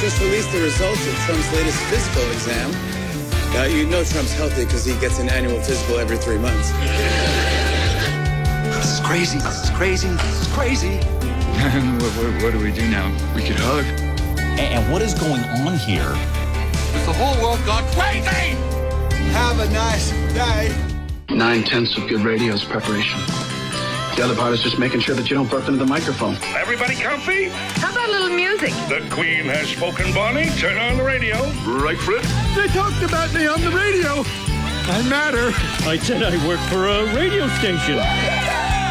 just released the results of Trump's latest physical exam. You know Trump's healthy because he gets an annual physical every 3 months. This is crazy. This is crazy. This is crazy. What do we do now? We could hug. And what is going on here? The whole world gone crazy! Have a nice day. 9/10 of good radio is preparation. The other part is just making sure that you don't burp into the microphone. Everybody comfy? How about a little music? The Queen has spoken, Bonnie. Turn on the radio. Right, Fred? They talked about me on the radio. I matter. I said I work for a radio station.